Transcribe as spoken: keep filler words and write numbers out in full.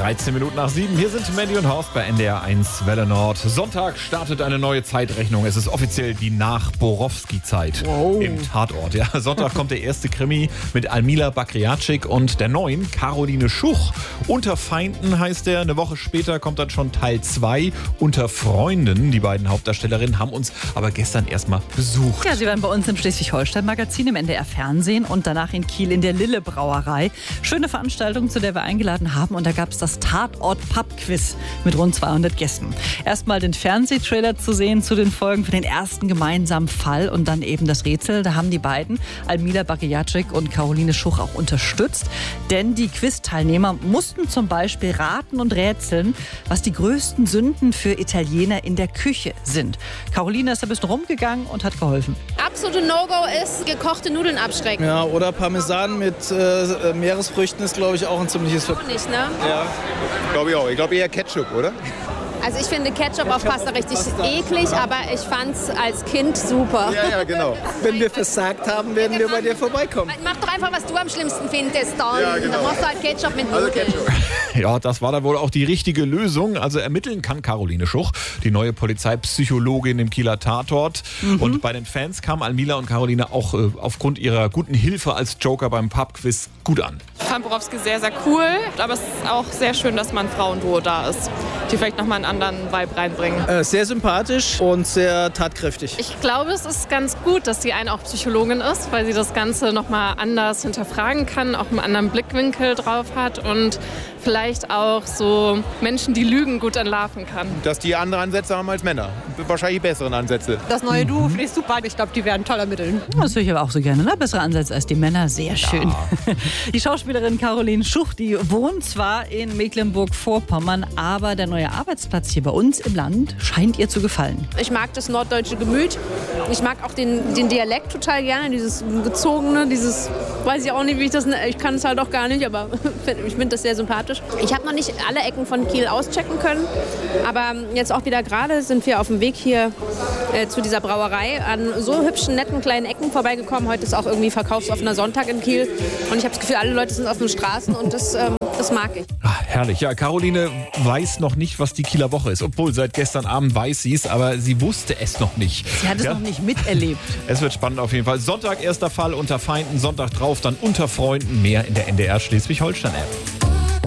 dreizehn Minuten nach sieben. Hier sind Mandy und Horst bei N D R eins Welle Nord. Sonntag startet eine neue Zeitrechnung. Es ist offiziell die Nach-Borowski-Zeit wow. im Tatort. Ja, Sonntag kommt der erste Krimi mit Almila Bakriatschik und der neuen Caroline Schuch. Unter Feinden heißt der. Eine Woche später kommt dann schon Teil zwei. Unter Freunden. Die beiden Hauptdarstellerinnen haben uns aber gestern erstmal besucht. Ja, sie waren bei uns im Schleswig-Holstein-Magazin im N D R Fernsehen und danach in Kiel in der Lille Brauerei. Schöne Veranstaltung, zu der wir eingeladen haben. Und da gab es das Tatort-Pub-Quiz mit rund zweihundert Gästen. Erstmal den Fernsehtrailer zu sehen zu den Folgen für den ersten gemeinsamen Fall und dann eben das Rätsel. Da haben die beiden, Almila Bakriatschik und Caroline Schuch, auch unterstützt. Denn die Quiz-Teilnehmer mussten zum Beispiel raten und rätseln, was die größten Sünden für Italiener in der Küche sind. Caroline ist ein bisschen rumgegangen und hat geholfen. Absolute No-Go ist gekochte Nudeln abschrecken. Ja, oder Parmesan mit äh, Meeresfrüchten ist, glaube ich, auch ein ziemliches Ver- Auch nicht, ne? Ja, glaube ich auch. Ich glaube eher Ketchup, oder? Also ich finde Ketchup auf Pasta richtig eklig, aber ich fand's als Kind super. Ja, ja, genau. Wenn wir versagt haben, werden wir bei dir vorbeikommen. Mach doch einfach, was du am schlimmsten findest, dann. Ja, genau. Dann machst du halt Ketchup mit Also Nudeln. Ketchup. Ja, das war dann wohl auch die richtige Lösung. Also ermitteln kann Caroline Schuch, die neue Polizeipsychologin im Kieler Tatort. Mhm. Und bei den Fans kam Almila und Caroline auch äh, aufgrund ihrer guten Hilfe als Joker beim Pub-Quiz gut an. Ich fand Borowski sehr, sehr cool. Aber es ist auch sehr schön, dass mal ein Frauenduo da ist, die vielleicht nochmal einen anderen Vibe reinbringen. Äh, sehr sympathisch und sehr tatkräftig. Ich glaube, es ist ganz gut, dass die eine auch Psychologin ist, weil sie das Ganze nochmal anders hinterfragen kann, auch einen anderen Blickwinkel drauf hat und vielleicht auch so Menschen, die lügen, gut entlarven kann. Dass die andere Ansätze haben als Männer. Wahrscheinlich besseren Ansätze. Das neue Duo finde ich super. Ich glaube, die werden toll ermitteln. Das höre ich aber auch so gerne. Ne? Bessere Ansätze als die Männer. Sehr schön. Ja. Die Schauspielerin Caroline Schuch, die wohnt zwar in Mecklenburg-Vorpommern, aber der neue Arbeitsplatz hier bei uns im Land scheint ihr zu gefallen. Ich mag das norddeutsche Gemüt. Ich mag auch den, den Dialekt total gerne, dieses gezogene, dieses, weiß ich auch nicht, wie ich das, ich kann es halt auch gar nicht, aber ich finde das sehr sympathisch. Ich habe noch nicht alle Ecken von Kiel auschecken können, aber jetzt auch wieder gerade sind wir auf dem Weg hier äh, zu dieser Brauerei an so hübschen, netten kleinen Ecken vorbeigekommen. Heute ist auch irgendwie verkaufsoffener Sonntag in Kiel und ich habe das Gefühl, alle Leute sind auf den Straßen und das, ähm, das mag ich. Ach, herrlich. Ja, Caroline weiß noch nicht, was die Kieler Woche ist. Obwohl, seit gestern Abend weiß sie es, aber sie wusste es noch nicht. Sie hat es ja? noch nicht miterlebt. Es wird spannend auf jeden Fall. Sonntag erster Fall unter Feinden, Sonntag drauf, dann unter Freunden. Mehr in der N D R Schleswig-Holstein-App.